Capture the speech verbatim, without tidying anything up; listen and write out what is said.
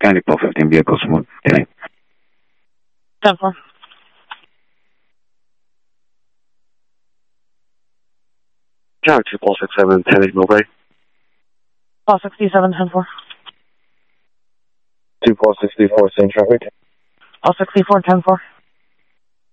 County Paul fifteen vehicles. ten four. County two Paul six seven, ten eight Millbrae. Paul sixty-seven, ten four. two Paul sixty-four, same traffic. Paul sixty-four, ten four.